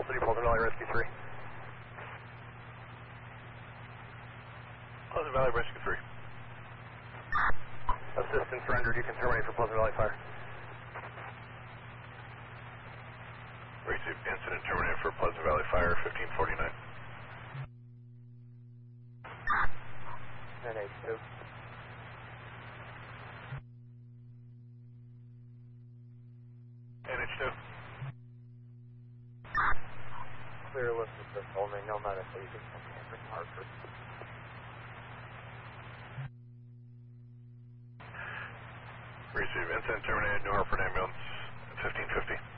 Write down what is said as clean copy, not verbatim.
City, Pleasant Valley Rescue 3. Pleasant Valley Rescue 3. Assistance rendered, you can terminate for Pleasant Valley Fire. Received incident terminated for Pleasant Valley Fire, 1549. NH2. NH2. Clear list of this only, no medical, you can terminate for Hartford. Receive incident terminated, New Hartford ambulance, 1550.